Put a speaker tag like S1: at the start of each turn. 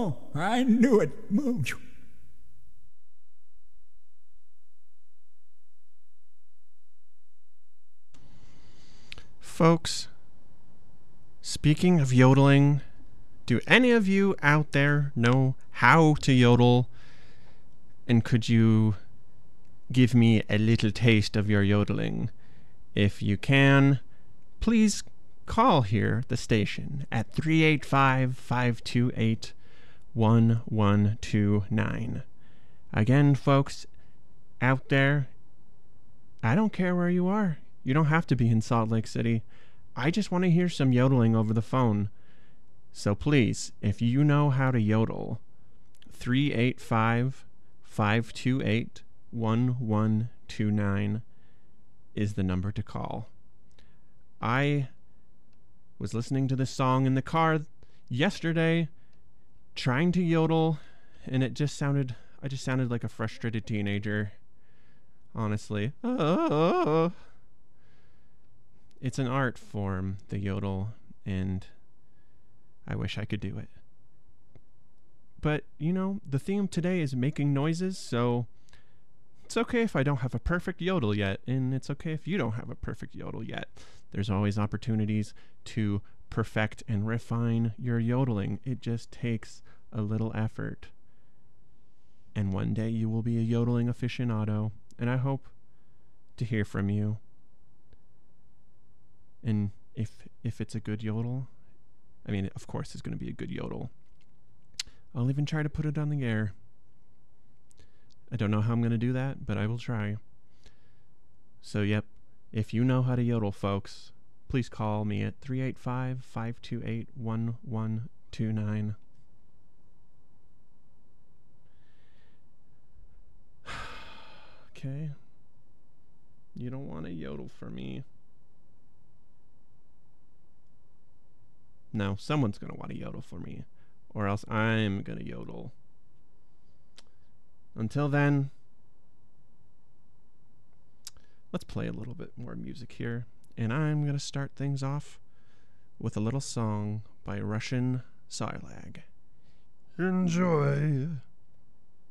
S1: Oh, I knew it.
S2: Folks, speaking of yodeling, do any of you out there know how to yodel? And could you give me a little taste of your yodeling? If you can, please call here the station at 385-528-1129. Again, folks out there, I don't care where you are. You don't have to be in Salt Lake City. I just want to hear some yodeling over the phone. So please, if you know how to yodel, 385-528-1129 is the number to call. I was listening to this song in the car yesterday, trying to yodel, and I just sounded like a frustrated teenager. Honestly. It's an art form, the yodel, and I wish I could do it. But, the theme today is making noises, so it's okay if I don't have a perfect yodel yet, and it's okay if you don't have a perfect yodel yet. There's always opportunities to perfect and refine your yodeling. It just takes a little effort. And one day you will be a yodeling aficionado, and I hope to hear from you. And if it's a good yodel, I mean, of course it's going to be a good yodel. I'll even try to put it on the air. I don't know how I'm going to do that, but I will try. So, yep, if you know how to yodel, folks, please call me at 385-528-1129. Okay. You don't want to yodel for me. No, someone's going to want to yodel for me, or else I'm going to yodel. Until then, let's play a little bit more music here, and I'm going to start things off with a little song by Russian Sarlag. Enjoy.